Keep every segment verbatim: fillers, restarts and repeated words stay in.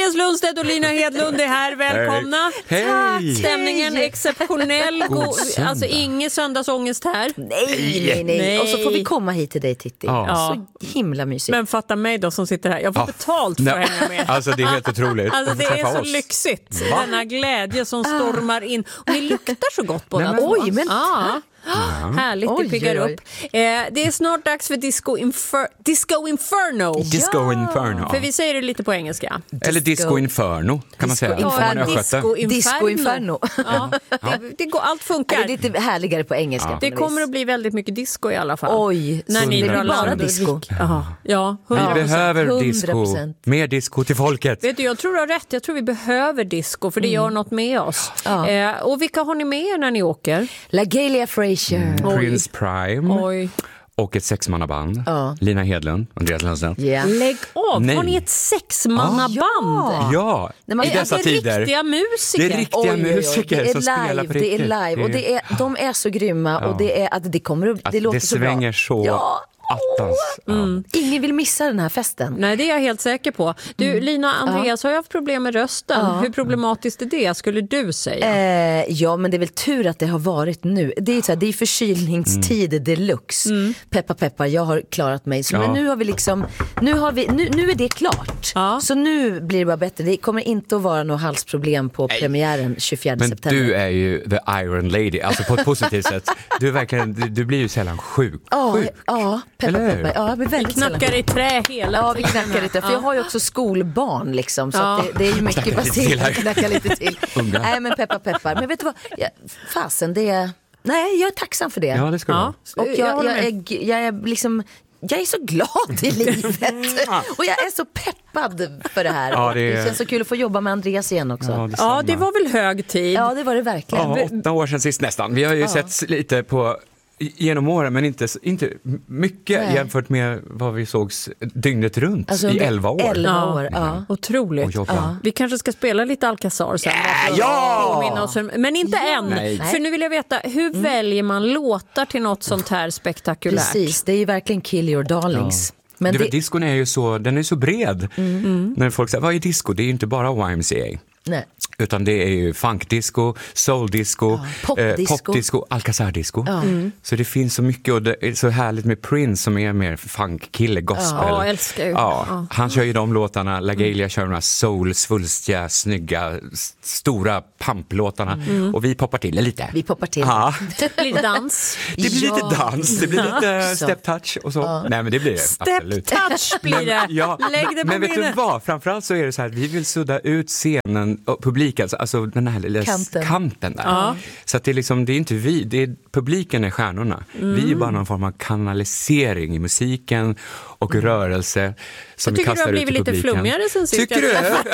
Therese Lundstedt och Lina Hedlund är här. Välkomna. Hej. Hej. Stämningen är exceptionell. God, alltså ingen söndagsångest här. Nej, nej, nej, nej. Och så får vi komma hit till dig, Titti. Ja. Så himla mysigt. Men fatta mig då som sitter här. Jag får Ja. betalt för att hänga med. Alltså det är helt otroligt. Alltså det är så oss. lyxigt. Va? Denna glädje som stormar in. Och ni luktar så gott båda. Nej, men- Oj, men Ja. Ja. Härligt, Oj, det piggar oj, oj. upp. Eh, det är snart dags för Disco, Infer- Disco Inferno. Disco Inferno. För vi säger det lite på engelska. Eller Disco Inferno kan man säga. Disco Får man Inferno. östgöta? Disco Inferno. Disco Inferno. Ja, det, det går, allt Det funkar. är lite härligare på engelska. Ja. Det kommer att bli väldigt mycket disco i alla fall. Oj, när så ni det drar blir bara land och disco. rik. Ja, ja, Vi hundra procent. behöver hundra disco. procent. Mer disco till folket. Vet du, jag tror du har rätt. Jag tror vi behöver disco för det gör något med oss. Ja. Eh, och vilka har ni med er när ni åker? La Galia Frazier. Prince Prime Oj. och ett sexmannaband. Ja. Lina Hedlund och Andreas Lundstedt. Ja. Lägg av! Nej. Har ni ett sexmannaband? Ja, Nej, man- i dessa Alltså tider. riktiga musiker. Det är riktiga Oj, oj, oj. musiker Det är som spelar live, på det är riktigt. live och det är, de är så grymma och det är att det kommer upp, Att det låter det så bra. svänger så Ja. attans. Ja. Ingen vill missa den här festen. Nej, det är jag helt säker på. Du, Lina, Andreas har ju haft problem med rösten. Ja. Hur problematiskt är det, skulle du säga? Eh, ja, men det är väl tur att det har varit nu. Det är, så här, det är förkylningstid deluxe. Peppa peppa, jag har klarat mig. Så, Ja. Men nu har vi liksom, nu, har vi, nu, nu är det klart. Ja. Så nu blir det bara bättre. Det kommer inte att vara något halsproblem på premiären tjugofjärde Men september. du är ju the Iron Lady, alltså på ett positivt sätt. Du, är verkligen, du, du blir ju sällan sjuk. Ja, sjuk. ja, peppa Eller hur? peppa. Ja, jag blir väldigt Knackar sällan. i trä hela Ja, vi tiden. knackar lite. För jag har ju också skolbarn liksom. Så Ja. att det, det är ju mycket Knacka lite till baserat. här. Knacka lite till. Unga. Nej, men peppa peppar. Men vet du vad? Jag, fasen, det är... Nej, jag är tacksam för det. Ja, det ska du Ja. vara. Och Jag jag, håller jag, med. är, jag är liksom... Jag är så glad i livet. Och jag är så peppad för det här. Ja, Och det är- det känns så kul att få jobba med Andreas igen också. Ja, Ja, detsamma. Ja, det var väl hög tid. det var det verkligen. Ja, åtta år sedan sist nästan. Vi har ju sett lite på genom åren, men inte, inte mycket Nej. jämfört med vad vi sågs dygnet runt Alltså, i under elva år. elva Ja. år, ja. Otroligt. Och jobba. Ja. Vi kanske ska spela lite Alcazar sen. bara för att ja! påminna oss om- Men inte än. Nej. För nu vill jag veta, hur väljer man låtar till något sånt här spektakulärt? Precis, det är ju verkligen kill your darlings. Men Du det, vet, diskon är ju så, den är så bred. När folk säger, vad är disco? Det är ju inte bara Y M C A. nej. Utan det är ju funkdisco, soul-disco, Ja, popdisco. eh, popdisco, Alcazar-disco. Så det finns så mycket och det är så härligt med Prince som är mer funkkille, gospel. Ja, älskar ju. Ja, Ja. han kör ju de låtarna, La Galia kör de här soul, svulstiga, snygga, s- stora pamplåtarna. Och vi poppar till lite. Vi poppar till. Ja, Lite dans. det blir Ja. lite dans, det blir lite Så. step touch och så. Nej men det blir det, Step absolut. touch blir det. Ja, Lägg det på men vet du minnet. vad? Framförallt så är det så här, vi vill sudda ut scenen och publiken, alltså den här lilla Kanten. kanten där. Ja. Så att det är liksom, det är inte vi, det är, publiken är stjärnorna. Vi är bara någon form av kanalisering i musiken och rörelse som vi tycker du kastar har ut till blivit lite publiken. flummigare sen sist. Tycker du?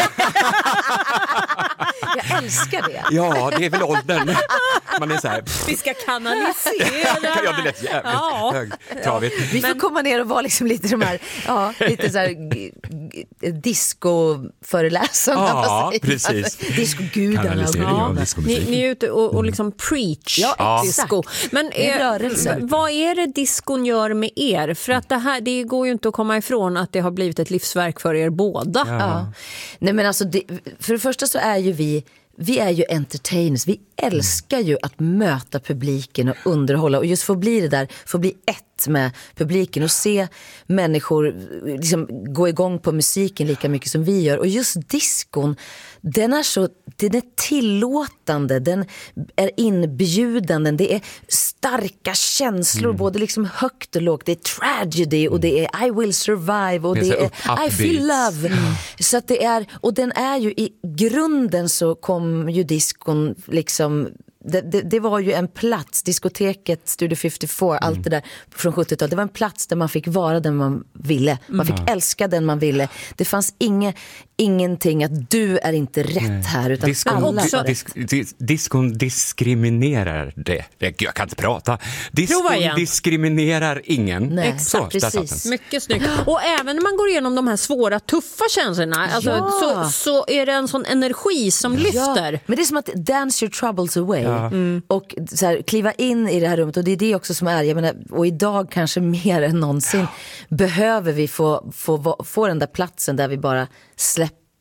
Jag älskar det. Ja, det är väl åldern. Man är så här, Vi ska kanalisera. ja det lät jävligt Ja. högtravigt. Vi får komma ner och vara liksom lite de här, ja, lite så här g- g- disco-föreläsarna. Ja, vad säger man? precis. Disco-gudarna. Kanalisering och- av Ni, diskomusik. ni är ute och, och liksom preach Ja, disco. exakt. Men Det är eh, rörelse. v- vad är det diskon gör med er? För att det här, det går ju inte att komma ifrån att det har blivit ett livsverk för er båda. Ja. Nej, men alltså, det, för det första så är ju vi Vi är ju entertainers, vi älskar ju att möta publiken och underhålla och just få bli det där, få bli ett med publiken och se människor liksom gå igång på musiken lika mycket som vi gör. Och just diskon, den är så, den är tillåtande, den är inbjudande, det är starka känslor, mm. både liksom högt och lågt, det är tragedy och det är I will survive och det det är, är I feel love. Mm. Så att det är, och den är ju i grunden så kom ju diskon liksom Det, det, det var ju en plats, diskoteket, Studio femtiofyra, mm. allt det där från sjuttiotalet. Det var en plats där man fick vara den man ville. Man fick mm. älska den man ville. Det fanns inge, ingenting att du är inte rätt Nej. här. Utan diskon, alla di, var disk, rätt. dis, diskon diskriminerar det. det. Jag kan inte prata. Diskon diskriminerar ingen. Nej, så, precis. Mycket snyggt. Och även när man går igenom de här svåra, tuffa känslorna alltså, ja. så, så är det en sån energi som lyfter. Ja. Men det är som att dance your troubles away. Ja. Mm. Och så här, kliva in i det här rummet. Och det är det också som är, jag menar, och idag kanske mer än någonsin behöver vi få, få, få den där platsen där vi bara släpper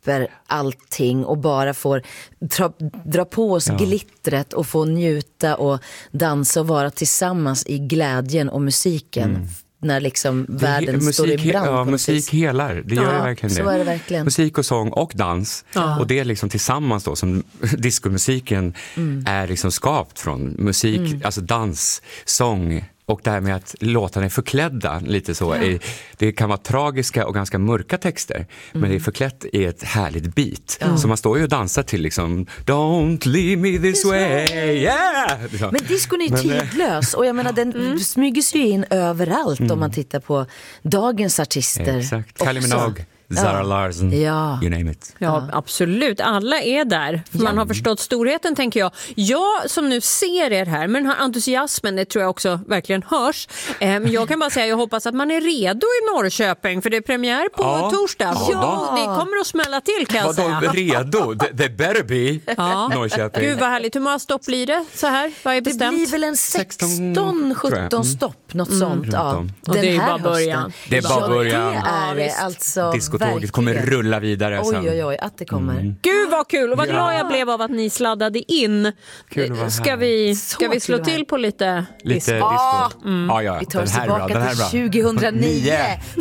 släpper allting och bara får dra, dra på oss ja. glittret och få njuta och dansa och vara tillsammans i glädjen och musiken. Mm. När liksom det, världen musik, står i brand. Ja, musik helar. Det gör ja, det verkligen så det. Är det verkligen. Musik och sång och dans. Ja. Och det är liksom tillsammans då som diskomusiken mm. är liksom skapt från musik, mm. alltså dans, sång. Och det här med att låtarna är förklädda lite så. Ja. Det kan vara tragiska och ganska mörka texter. Mm. Men det är förklätt i ett härligt beat. Ja. Så man står ju och dansar till liksom Don't leave me this way. Yeah! Men diskon är ju tidlös. Och jag menar den mm. smyger sig in överallt mm. om man tittar på dagens artister. Exakt. Kylie Minogue. Zara ja. Larsson, ja. You name it. Ja, absolut. Alla är där. För man har förstått storheten, tänker jag. Jag som nu ser er här, men den här entusiasmen, det tror jag också verkligen hörs. Men jag kan bara säga, jag hoppas att man är redo i Norrköping, för det är premiär på ja. torsdag. Ja, ja, det kommer att smälla till, kan jag säga. Vadå redo? Det better be ja. Norrköping. Gud vad härligt. Hur många stopp blir det så här? Vad är bestämt? Det blir väl en sexton sjutton stopp, något mm. sånt. Ja. Och det är bara början. Det är bara början. Ja, det är alltså Diskotåget kommer rulla vidare oj, sen. Oj, oj, att det kommer. Mm. Gud vad kul och vad ja. glad jag blev av att ni sladdade in. Ska vi, ska vi slå till på lite Lite disco? Ah, mm. ah, ja, vi tar oss tillbaka till tjugohundranio.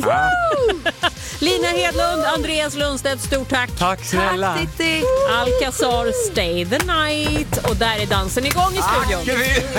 Lina Hedlund, Andreas Lundstedt, stort tack. Tack snälla. Tack, Titti. Alcazar, Stay the Night. Och där är dansen igång i studion.